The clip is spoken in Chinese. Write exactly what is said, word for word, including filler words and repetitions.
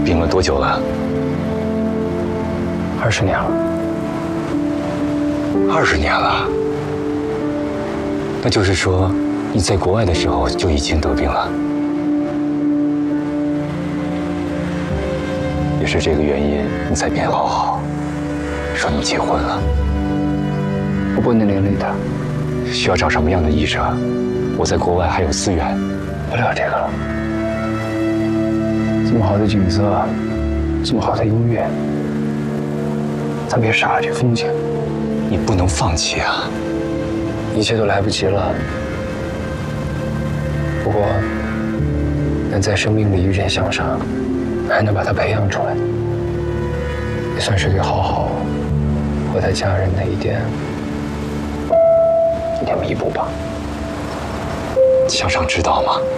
病了多久了？ 二十年了。 二十年了？那就是说，你在国外的时候就已经得病了？也是这个原因，你才变好好，说你结婚了。 我不能连累他。 需要找什么样的医生？我在国外还有资源。 不聊这个了。这么好的景色，这么好的音乐，咱别傻了去风景。 你不能放弃啊！ 一切都来不及了。不过，能在生命里遇见向上，还能把他培养出来，也算是对好好和他家人的一点一点弥补吧。 向上知道吗？